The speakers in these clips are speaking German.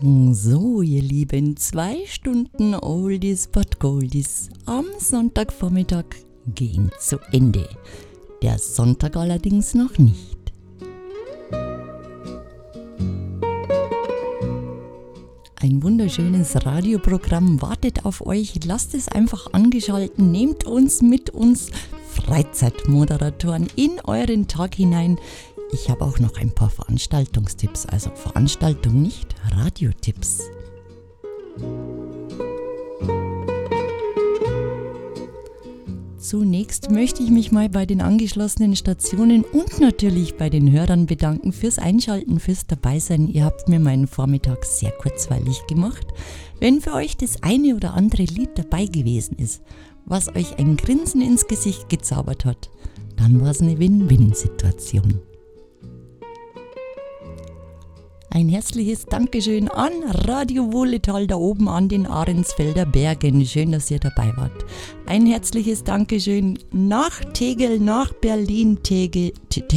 So, ihr Lieben, 2 Stunden Oldies but Goldies am Sonntagvormittag gehen zu Ende. Der Sonntag allerdings noch nicht. Ein wunderschönes Radioprogramm wartet auf euch. Lasst es einfach angeschalten. Nehmt uns mit uns Freizeitmoderatoren in euren Tag hinein. Ich habe auch noch ein paar Veranstaltungstipps, also Veranstaltung nicht, Radiotipps. Zunächst möchte ich mich mal bei den angeschlossenen Stationen und natürlich bei den Hörern bedanken fürs Einschalten, fürs Dabeisein. Ihr habt mir meinen Vormittag sehr kurzweilig gemacht. Wenn für euch das eine oder andere Lied dabei gewesen ist, was euch ein Grinsen ins Gesicht gezaubert hat, dann war es eine Win-Win-Situation. Ein herzliches Dankeschön an Radio Wohletal da oben an den Ahrensfelder Bergen. Schön, dass ihr dabei wart. Ein herzliches Dankeschön nach Tegel, nach Berlin, Tegel.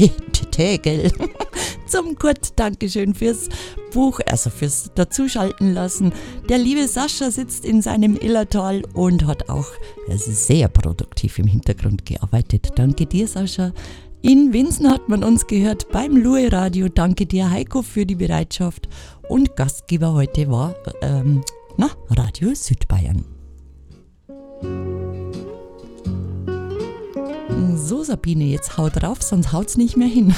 Zum Kurt, Dankeschön fürs Buch, also fürs Dazuschalten lassen. Der liebe Sascha sitzt in seinem Illertal und hat auch sehr produktiv im Hintergrund gearbeitet. Danke dir, Sascha. In Winsen hat man uns gehört beim Lue Radio. Danke dir, Heiko, für die Bereitschaft. Und Gastgeber heute war Radio Südbayern. So, Sabine, jetzt hau drauf, sonst haut's nicht mehr hin.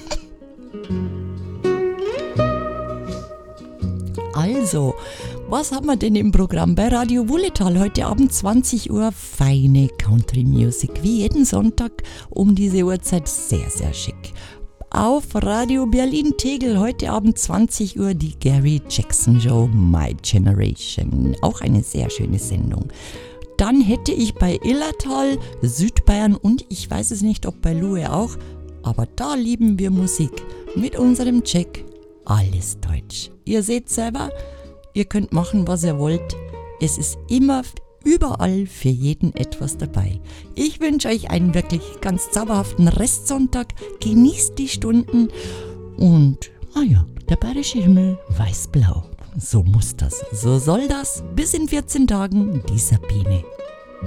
Also, was haben wir denn im Programm bei Radio Wohletal? Heute Abend 20 Uhr feine Country Music. Wie jeden Sonntag um diese Uhrzeit sehr, sehr schick. Auf Radio Berlin Tegel heute Abend 20 Uhr die Gary Jackson Show My Generation. Auch eine sehr schöne Sendung. Dann hätte ich bei Illertal, Südbayern und ich weiß es nicht, ob bei Lue auch, aber da lieben wir Musik mit unserem Check. Alles Deutsch. Ihr seht selber, ihr könnt machen, was ihr wollt. Es ist immer, überall für jeden etwas dabei. Ich wünsche euch einen wirklich ganz zauberhaften Restsonntag. Genießt die Stunden und, der bayerische Himmel weiß-blau. So muss das, so soll das. Bis in 14 Tagen, die Sabine.